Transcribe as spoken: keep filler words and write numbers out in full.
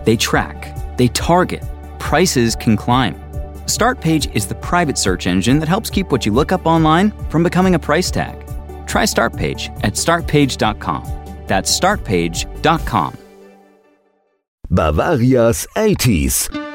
They track, they target, prices can climb. Startpage is the private search engine that helps keep what you look up online from becoming a price tag. Try Startpage at start page dot com. That's start page dot com. Bavaria's eighties.